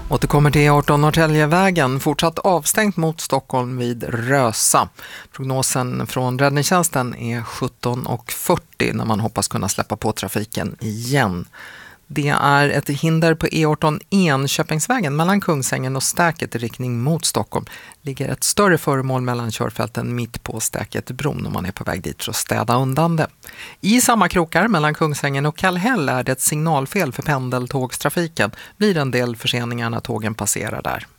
Återkommer till E18 Norrtäljevägen, fortsatt avstängt mot Stockholm vid Rösa. Prognosen från räddningstjänsten är 17:40 när man hoppas kunna släppa på trafiken igen. Det är ett hinder på E18 Enköpingsvägen mellan Kungsängen och Stäket i riktning mot Stockholm. Ligger ett större föremål mellan körfälten mitt på Stäketbron om man är på väg dit för att städa undan det. I samma krokar mellan Kungsängen och Kallhäll är det ett signalfel för pendeltågstrafiken. Blir en del förseningar när tågen passerar där.